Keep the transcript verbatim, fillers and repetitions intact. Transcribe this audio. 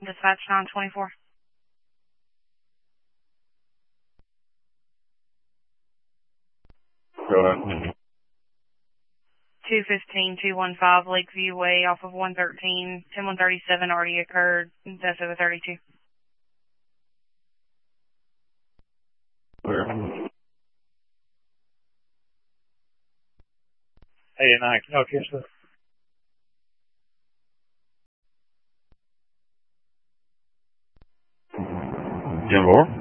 Dispatch nine twenty-four. Go ahead. two fifteen, two fifteen Lakeview Way off of one thirteen, ten one thirty-seven already occurred. That's over thirty-two. Where? Hey, and I can help you, sir. Jim Moore?